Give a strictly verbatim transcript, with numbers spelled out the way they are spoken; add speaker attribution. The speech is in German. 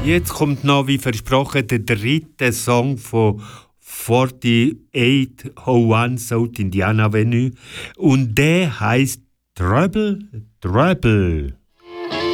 Speaker 1: Jetzt kommt noch, wie versprochen, der dritte Song von achtundvierzig null eins South Indiana Avenue. Und der heißt Trouble, Trouble.